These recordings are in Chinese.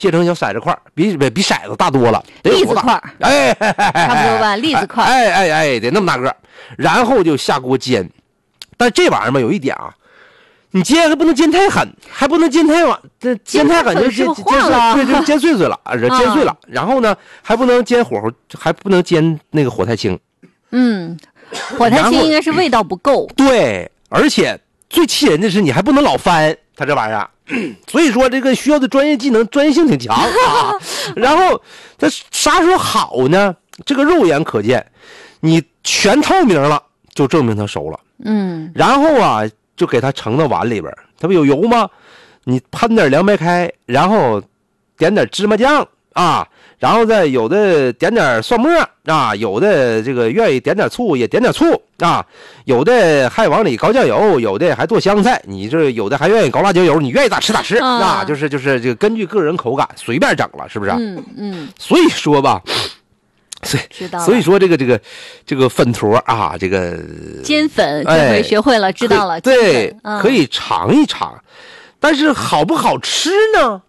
切成小骰子块，比骰子大多了， 栗子块， 哎， 差不多吧，栗子块， 得那么大个，然后就下锅煎。但这玩意儿嘛，有一点啊，你煎还不能煎太狠，还不能煎太晚，这煎太狠就煎碎了，煎碎了。然后呢，还不能煎还不能煎那个火太轻。 火太轻应该是味道不够。 对，而且最气人的是你还不能老翻它这玩意儿。所以说这个需要的专业技能专业性挺强啊。然后它啥时候好呢？这个肉眼可见，你全透明了就证明它熟了。然后啊就给它盛到碗里边，它不有油吗？你喷点凉白开，然后点点芝麻酱啊，然后再有的点点蒜末啊，有的这个愿意点点醋也点点醋啊，有的还往里搞酱油，有的还剁香菜，你这有的还愿意搞辣椒油，你愿意咋吃咋吃啊，就是这个根据个人口感随便整了，是不是？所以说吧。所以说这个粉坨啊，这个煎粉这回学会了，知道了。 对，可以尝一尝，但是好不好吃呢？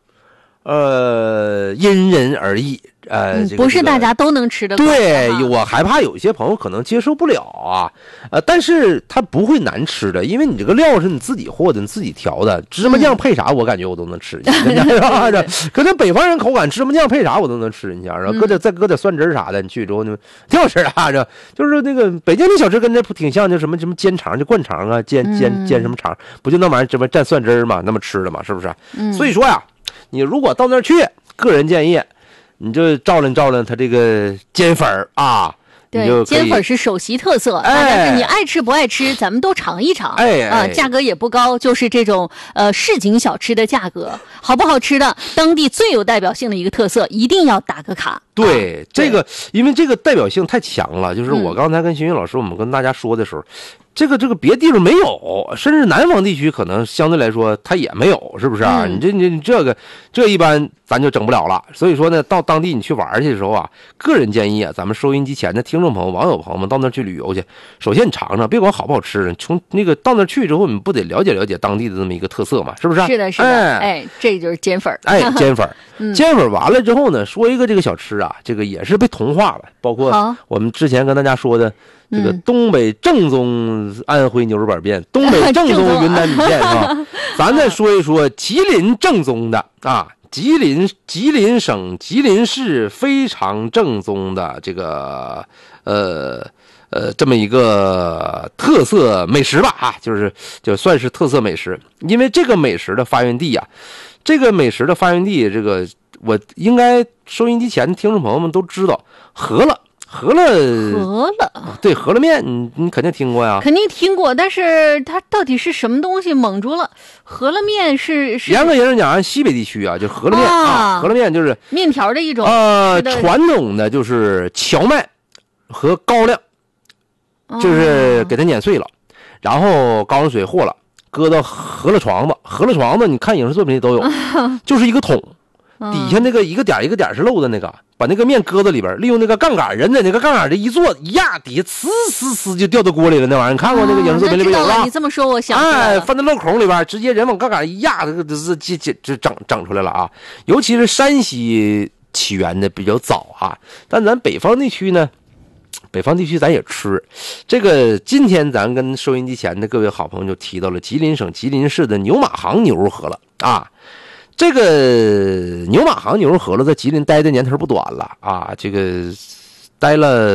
因人而异。 不是大家都能吃的。 对，我害怕有些朋友可能接受不了啊，但是它不会难吃的，因为你这个料是你自己和的，你自己调的，芝麻酱配啥我感觉我都能吃，可能北方人口感芝麻酱配啥我都能吃，你想，然后再搁点蒜汁啥的，你去之后挺好吃的，就是那个北京的小吃跟这挺像，就什么煎肠，就灌肠啊，煎什么肠，不就那玩意儿这么蘸蒜汁嘛，那么吃的嘛，是不是？所以说呀，你如果到那儿去，个人建议。你就照亮它这个煎粉啊， 对，煎粉是首席特色，但是你爱吃不爱吃，咱们都尝一尝。价格也不高，就是这种市井小吃的价格，好不好吃的，当地最有代表性的一个特色，一定要打个卡。 对，这个因为这个代表性太强了，就是我刚才跟邢云老师我们跟大家说的时候。这个别地方没有，甚至南方地区可能相对来说它也没有，是不是啊？你这一般咱就整不了了。所以说呢，到当地你去玩去的时候啊，个人建议啊，咱们收音机前的听众朋友、网友朋友们到那儿去旅游去，首先你尝尝，别管好不好吃，从那个到那儿去之后，你不得了解了解当地的这么一个特色嘛，是不是？ 是的，这就是煎粉。 煎粉，煎粉完了之后呢，说一个这个小吃啊，这个也是被同化了，包括我们之前跟大家说的。这个东北正宗安徽牛肉板面，东北正宗云南米线啊，咱再说一说吉林正宗的啊，吉林省吉林市非常正宗的这个这么一个特色美食吧啊，就算是特色美食，因为这个美食的发源地啊，这个我应该收音机前的听众朋友们都知道，饸饹，对，饸饹面，你肯定听过呀。 肯定听过，但是它到底是什么东西？蒙住了。饸饹面是严格讲，西北地区啊，就饸饹面啊，饸饹面就是面条的一种。 传统的就是荞麦和高粱，就是给它碾碎了，然后高粱水和了，搁到饸饹床子。饸饹床子，你看影视作品里都有，就是一个桶。底下那个一个点一个点是漏的那个，把那个面搁在里边，利用那个杠杆，人在那个杠杆这一坐一压，底下呲就掉到锅里了。那玩意儿你看过那个影视作品里边有吧？ 你这么说我想起来了， 翻到漏孔里边，直接人往杠杆一压，这整出来了啊！尤其是山西起源的比较早啊，但咱北方地区呢，咱也吃这个。今天咱跟收音机前的各位好朋友就提到了吉林省吉林市的牛马行牛肉饸饹啊。这个牛马行牛肉饸饹在吉林待的年头不短了啊，这个待了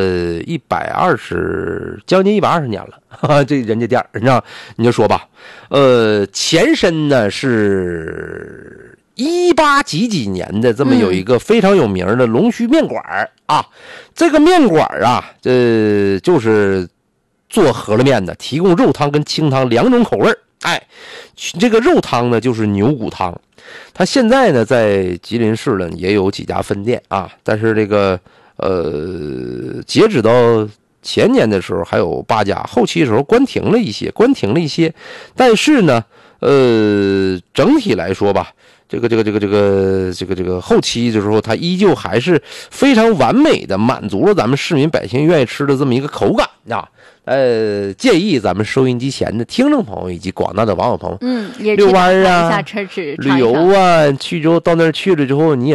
将近120年了，这人家店你知道，你就说吧，前身呢是18几年的这么有一个非常有名的龙须面馆啊，这个面馆啊，就是做饸饹面的，提供肉汤跟清汤2种口味。这个肉汤呢就是牛骨汤，它现在呢在吉林市呢也有几家分店啊，但是这个截止到前年的时候还有8家，后期的时候关停了一些，但是呢整体来说吧，这个后期的时候，它依旧还是非常完美的满足了咱们市民百姓愿意吃的这么一个口感啊，建议咱们收音机前的听众朋友以及广大的网友朋友， 也遛弯啊， 一下车址旅游啊，去之后到那儿去了之后，你也